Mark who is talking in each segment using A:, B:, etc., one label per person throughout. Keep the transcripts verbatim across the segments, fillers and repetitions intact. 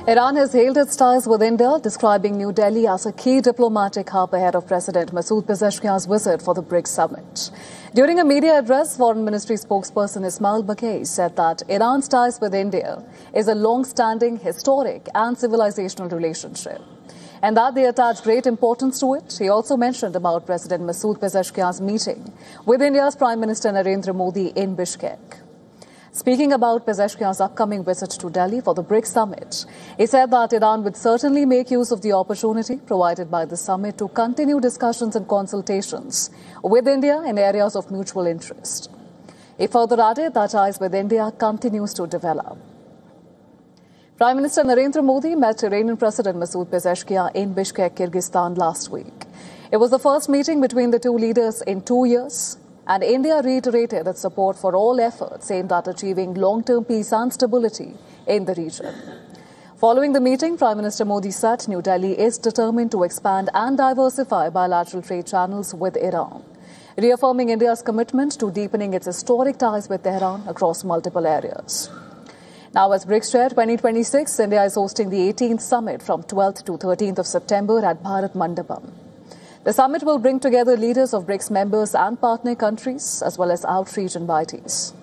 A: Iran has hailed its ties with India, describing New Delhi as a key diplomatic hub ahead of President Masood Pezeshkian's visit for the BRICS summit. During a media address, Foreign Ministry spokesperson Ismail Baqai said that Iran's ties with India is a long-standing, historic and civilizational relationship, and that they attach great importance to it. He also mentioned about President Masood Pezeshkian's meeting with India's Prime Minister Narendra Modi in Bishkek. Speaking about Pezeshkian's upcoming visit to Delhi for the BRICS summit, he said that Iran would certainly make use of the opportunity provided by the summit to continue discussions and consultations with India in areas of mutual interest. He further added that ties with India continues to develop. Prime Minister Narendra Modi met Iranian President Masood Pezeshkian in Bishkek, Kyrgyzstan last week. It was the first meeting between the two leaders in two years. And India reiterated its support for all efforts aimed at achieving long-term peace and stability in the region. Following the meeting, Prime Minister Modi said New Delhi is determined to expand and diversify bilateral trade channels with Iran, reaffirming India's commitment to deepening its historic ties with Tehran across multiple areas. Now, as BRICS Chair twenty twenty-six, India is hosting the eighteenth summit from twelfth to thirteenth of September at Bharat Mandapam. The summit will bring together leaders of BRICS members and partner countries, as well as outreach invitees.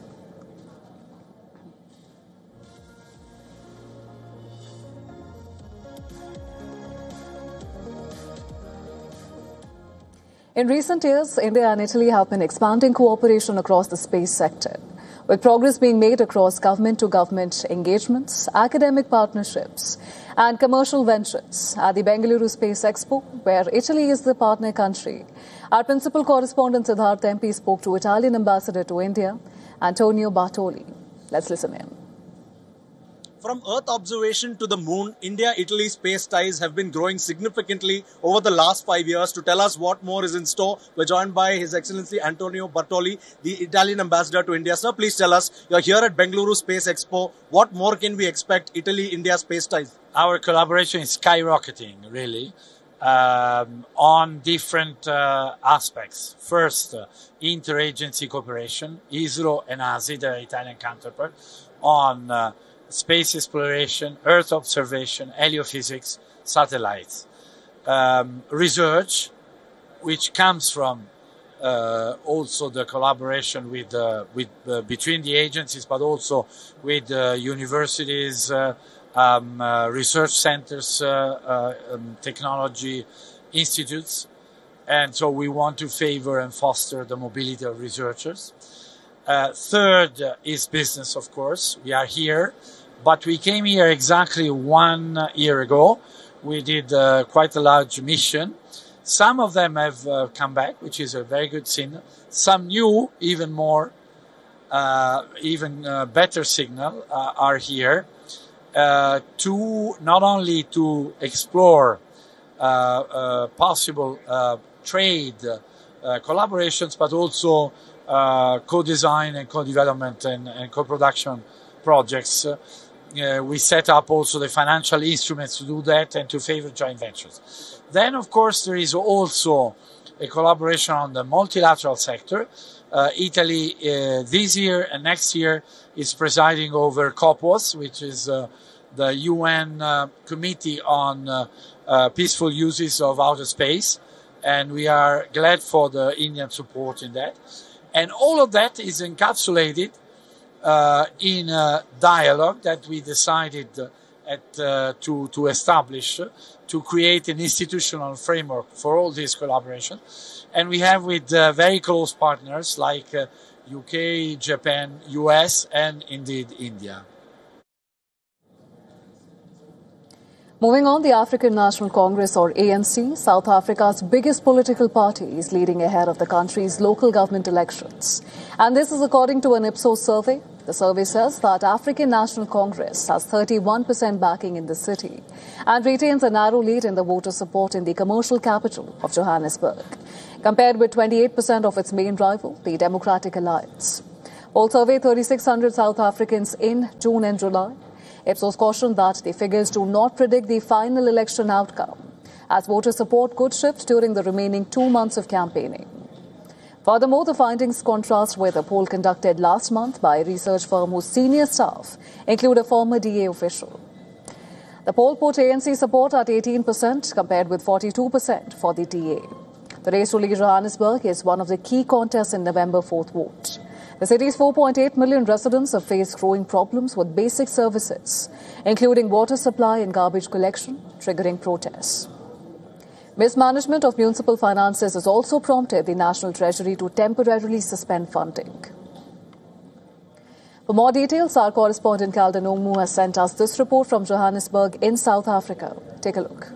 A: In recent years, India and Italy have been expanding cooperation across the space sector, with progress being made across government-to-government engagements, academic partnerships, and commercial ventures. At the Bengaluru Space Expo, where Italy is the partner country, our principal correspondent Siddharth M P spoke to Italian ambassador to India, Antonio Bartoli. Let's listen in.
B: From Earth observation to the moon, India-Italy space ties have been growing significantly over the last five years. To tell us what more is in store, we're joined by His Excellency Antonio Bartoli, the Italian ambassador to India. Sir, please tell us, you're here at Bengaluru Space Expo. What more can we expect Italy-India space ties?
C: Our collaboration is skyrocketing, really, um, on different uh, aspects. First, uh, interagency cooperation, ISRO and A S I, their Italian counterpart, on uh, space exploration, Earth observation, heliophysics, satellites. Um, research, which comes from uh, also the collaboration with, uh, with uh, between the agencies, but also with uh, universities, uh, um, uh, research centers, uh, uh, um, technology institutes. And so we want to favor and foster the mobility of researchers. Uh, third uh, is business, of course. We are here. But we came here exactly one year ago. We did uh, quite a large mission. Some of them have uh, come back, which is a very good signal. Some new, even more, uh, even uh, better signal uh, are here uh, to not only to explore uh, uh, possible uh, trade uh, collaborations, but also uh, co-design and co-development and, and co-production projects. Uh, Uh, we set up also the financial instruments to do that and to favor joint ventures. Then, of course, there is also a collaboration on the multilateral sector. Uh, Italy uh, this year and next year is presiding over COPUOS, which is uh, the U N uh, Committee on uh, uh, Peaceful Uses of Outer Space, and we are glad for the Indian support in that. And all of that is encapsulated Uh, in a dialogue that we decided uh, at, uh, to, to establish, uh, to create an institutional framework for all this collaboration. And we have with uh, very close partners like uh, U K, Japan, U S, and indeed India.
A: Moving on, the African National Congress, or A N C, South Africa's biggest political party, is leading ahead of the country's local government elections. And this is according to an Ipsos survey. The survey says that African National Congress has thirty-one percent backing in the city and retains a narrow lead in the voter support in the commercial capital of Johannesburg, compared with twenty-eight percent of its main rival, the Democratic Alliance. Poll surveyed thirty-six hundred South Africans in June and July. Ipsos cautioned that the figures do not predict the final election outcome, as voter support could shift during the remaining two months of campaigning. Furthermore, the findings contrast with a poll conducted last month by a research firm whose senior staff include a former D A official. The poll put A N C support at eighteen percent compared with forty-two percent for the D A. The race to lead Johannesburg is one of the key contests in November fourth vote. The city's four point eight million residents have faced growing problems with basic services, including water supply and garbage collection, triggering protests. Mismanagement of municipal finances has also prompted the National Treasury to temporarily suspend funding. For more details, our correspondent Calden Omu has sent us this report from Johannesburg in South Africa. Take a look.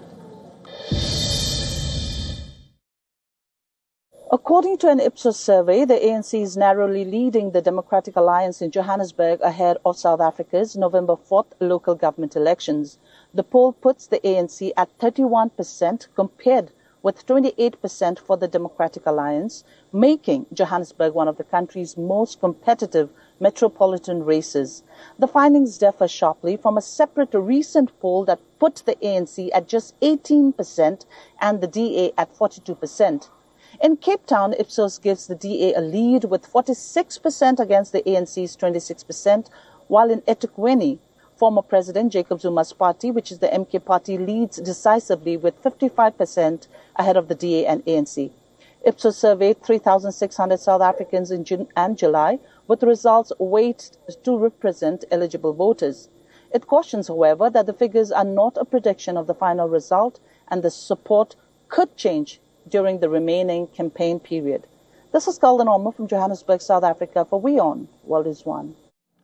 D: According to an Ipsos survey, the A N C is narrowly leading the Democratic Alliance in Johannesburg ahead of South Africa's November fourth local government elections. The poll puts the A N C at thirty-one percent compared with twenty-eight percent for the Democratic Alliance, making Johannesburg one of the country's most competitive metropolitan races. The findings differ sharply from a separate recent poll that put the A N C at just eighteen percent and the D A at forty-two percent. In Cape Town, Ipsos gives the D A a lead with forty-six percent against the A N C's twenty-six percent, while in eThekwini, former President Jacob Zuma's party, which is the M K party, leads decisively with fifty-five percent ahead of the D A and A N C. Ipsos surveyed three thousand six hundred South Africans in June and July, with results weighted to represent eligible voters. It cautions, however, that the figures are not a prediction of the final result and the support could change during the remaining campaign period. This is Calden Omu from Johannesburg, South Africa for WION, World is One.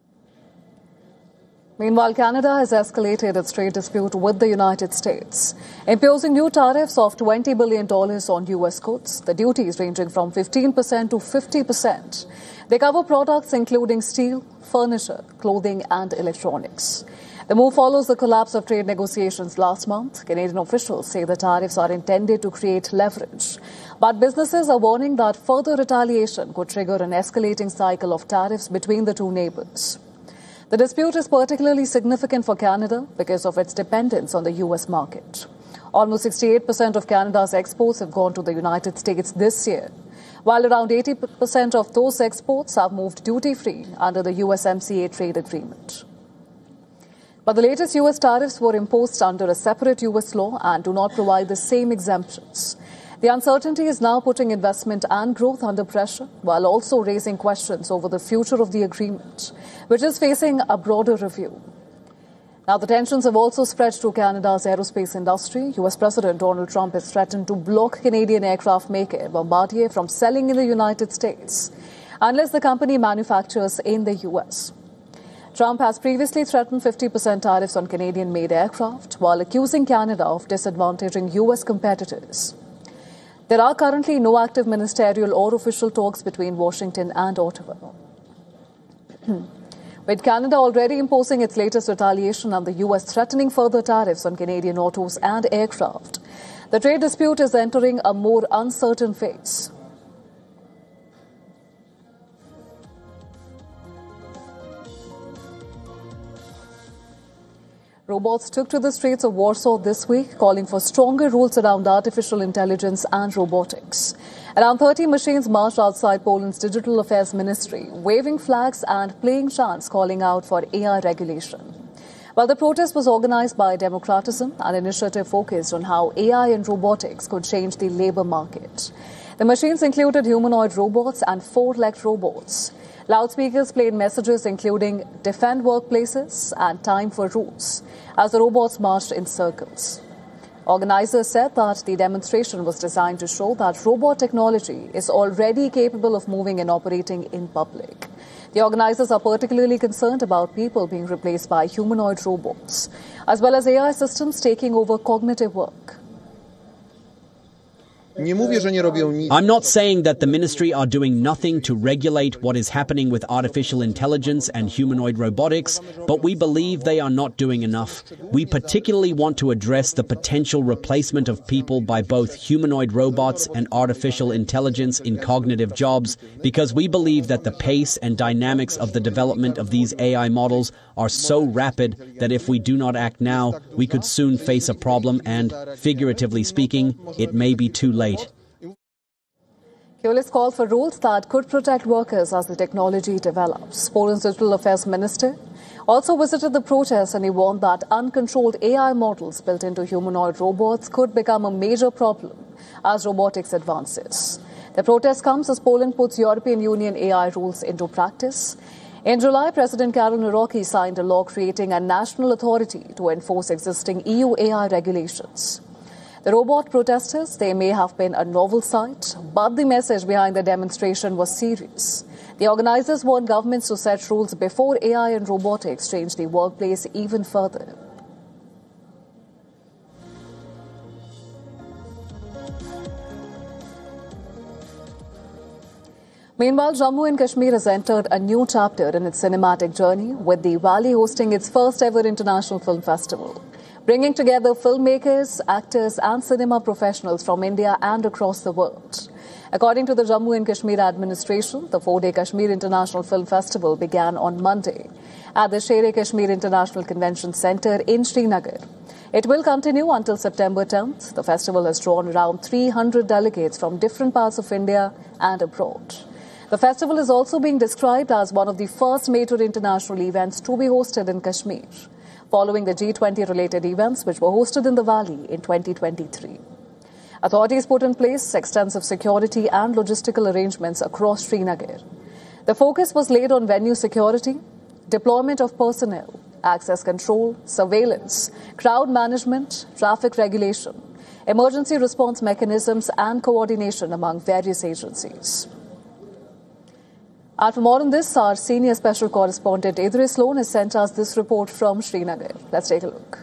A: Meanwhile, Canada has escalated its trade dispute with the United States, imposing new tariffs of twenty billion dollars on U S goods, the duties ranging from fifteen percent to fifty percent. They cover products including steel, furniture, clothing and electronics. The move follows the collapse of trade negotiations last month. Canadian officials say the tariffs are intended to create leverage, but businesses are warning that further retaliation could trigger an escalating cycle of tariffs between the two neighbours. The dispute is particularly significant for Canada because of its dependence on the U S market. Almost sixty-eight percent of Canada's exports have gone to the United States this year, while around eighty percent of those exports have moved duty-free under the U S M C A trade agreement. But the latest U S tariffs were imposed under a separate U S law and do not provide the same exemptions. The uncertainty is now putting investment and growth under pressure, while also raising questions over the future of the agreement, which is facing a broader review. Now, the tensions have also spread to Canada's aerospace industry. U S President Donald Trump has threatened to block Canadian aircraft maker Bombardier from selling in the United States unless the company manufactures in the U S. Trump has previously threatened fifty percent tariffs on Canadian-made aircraft, while accusing Canada of disadvantaging U S competitors. There are currently no active ministerial or official talks between Washington and Ottawa. With Canada already imposing its latest retaliation and the U S threatening further tariffs on Canadian autos and aircraft, the trade dispute is entering a more uncertain phase. Robots took to the streets of Warsaw this week, calling for stronger rules around artificial intelligence and robotics. Around thirty machines marched outside Poland's Digital Affairs Ministry, waving flags and playing chants calling out for A I regulation. While the protest was organized by Democratism, an initiative focused on how A I and robotics could change the labor market. The machines included humanoid robots and four-legged robots. Loudspeakers played messages including defend workplaces and time for rules as the robots marched in circles. Organizers said that the demonstration was designed to show that robot technology is already capable of moving and operating in public. The organizers are particularly concerned about people being replaced by humanoid robots, as well as A I systems taking over cognitive work.
E: I'm not saying that the ministry are doing nothing to regulate what is happening with artificial intelligence and humanoid robotics, but we believe they are not doing enough. We particularly want to address the potential replacement of people by both humanoid robots and artificial intelligence in cognitive jobs, because we believe that the pace and dynamics of the development of these A I models are so rapid that if we do not act now, we could soon face a problem and, figuratively speaking, it may be too late.
A: Keolis called for rules that could protect workers as the technology develops. Poland's Digital Affairs Minister also visited the protests, and he warned that uncontrolled A I models built into humanoid robots could become a major problem as robotics advances. The protest comes as Poland puts European Union A I rules into practice. In July, President Karol Nawrocki signed a law creating a national authority to enforce existing E U A I regulations. The robot protesters, they may have been a novel sight, but the message behind the demonstration was serious. The organizers want governments to set rules before A I and robotics change the workplace even further. Meanwhile, Jammu and Kashmir has entered a new chapter in its cinematic journey, with the valley hosting its first ever international film festival, bringing together filmmakers, actors and cinema professionals from India and across the world. According to the Jammu and Kashmir administration, the four-day Kashmir International Film Festival began on Monday at the Sher-e-Kashmir International Convention Centre in Srinagar. It will continue until September tenth. The festival has drawn around three hundred delegates from different parts of India and abroad. The festival is also being described as one of the first major international events to be hosted in Kashmir, following the G twenty related events which were hosted in the valley in twenty twenty-three. Authorities put in place extensive security and logistical arrangements across Srinagar. The focus was laid on venue security, deployment of personnel, access control, surveillance, crowd management, traffic regulation, emergency response mechanisms and coordination among various agencies. And for more on this, our senior special correspondent Idris Sloan has sent us this report from Srinagar. Let's take a look.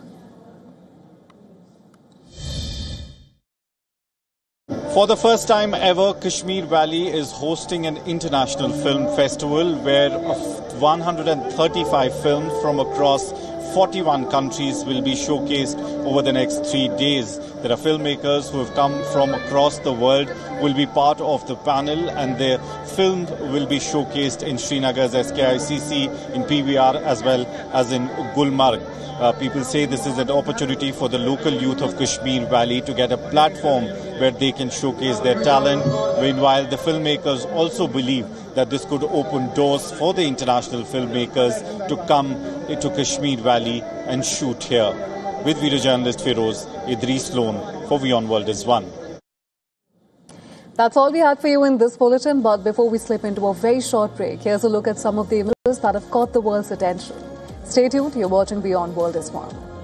F: For the first time ever, Kashmir Valley is hosting an international film festival where one hundred thirty-five films from across forty-one countries will be showcased over the next three days. There are filmmakers who have come from across the world, will be part of the panel, and their film will be showcased in Srinagar's S K I C C, in P V R as well as in Gulmarg. Uh, people say this is an opportunity for the local youth of Kashmir Valley to get a platform where they can showcase their talent. Meanwhile, the filmmakers also believe that this could open doors for the international filmmakers to come to Kashmir Valley and shoot here. With video journalist Feroz, Idris Sloan for WION World is One.
A: That's all we had for you in this bulletin, but before we slip into a very short break, here's a look at some of the images that have caught the world's attention. Stay tuned, you're watching WION World is One.